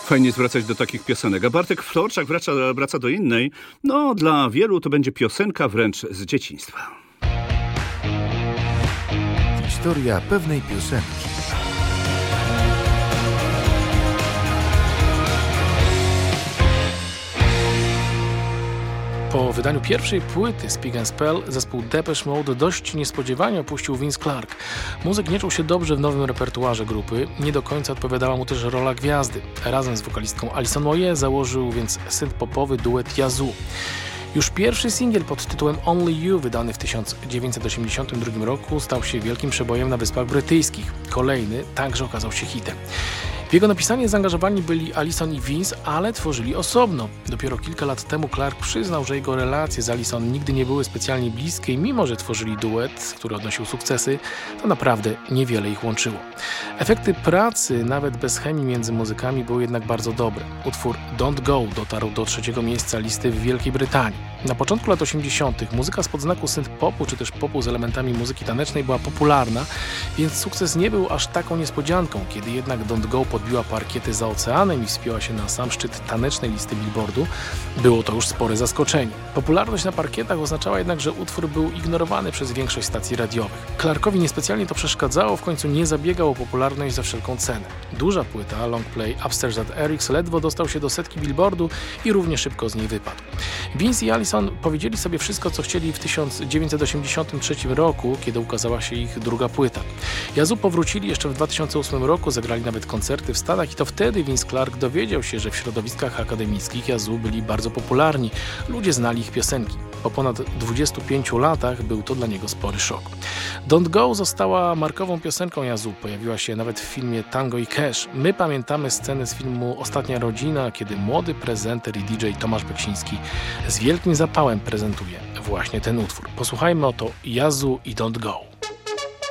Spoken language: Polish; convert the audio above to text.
Fajnie jest wracać do takich piosenek. A Bartek Florczak wraca do innej. No, dla wielu to będzie piosenka wręcz z dzieciństwa. Historia pewnej piosenki. Po wydaniu pierwszej płyty Speak and Spell zespół Depeche Mode dość niespodziewanie opuścił Vince Clarke. Muzyk nie czuł się dobrze w nowym repertuarze grupy, nie do końca odpowiadała mu też rola gwiazdy. Razem z wokalistką Alison Moyet założył więc synth-popowy duet Yazoo. Już pierwszy singiel pod tytułem Only You, wydany w 1982 roku, stał się wielkim przebojem na Wyspach Brytyjskich. Kolejny także okazał się hitem. W jego napisanie zaangażowani byli Alison i Vince, ale tworzyli osobno. Dopiero kilka lat temu Clarke przyznał, że jego relacje z Alison nigdy nie były specjalnie bliskie i mimo, że tworzyli duet, który odnosił sukcesy, to naprawdę niewiele ich łączyło. Efekty pracy, nawet bez chemii między muzykami, były jednak bardzo dobre. Utwór Don't Go dotarł do 3. miejsca listy w Wielkiej Brytanii. Na początku lat 80. muzyka spod znaku synth-popu czy też popu z elementami muzyki tanecznej była popularna, więc sukces nie był aż taką niespodzianką. Kiedy jednak Don't Go podbiła parkiety za oceanem i wspięła się na sam szczyt tanecznej listy Billboardu, było to już spore zaskoczenie. Popularność na parkietach oznaczała jednak, że utwór był ignorowany przez większość stacji radiowych. Clarke'owi niespecjalnie to przeszkadzało, w końcu nie zabiegał o popularność za wszelką cenę. Duża płyta, long play Upstairs at Eric's, ledwo dostał się do setki Billboardu i równie szybko z niej wypadł. Vince i Alison powiedzieli sobie wszystko, co chcieli w 1983 roku, kiedy ukazała się ich druga płyta. Yazoo powrócili jeszcze w 2008 roku, zagrali nawet koncerty w Stanach i to wtedy Vince Clarke dowiedział się, że w środowiskach akademickich Yazoo byli bardzo popularni. Ludzie znali ich piosenki. Po ponad 25 latach był to dla niego spory szok. Don't Go została markową piosenką Yazoo. Pojawiła się nawet w filmie Tango i Cash. My pamiętamy scenę z filmu Ostatnia rodzina, kiedy młody prezenter i DJ Tomasz Beksiński z wielkim zapałem prezentuje właśnie ten utwór. Posłuchajmy oto Yazoo i Don't Go.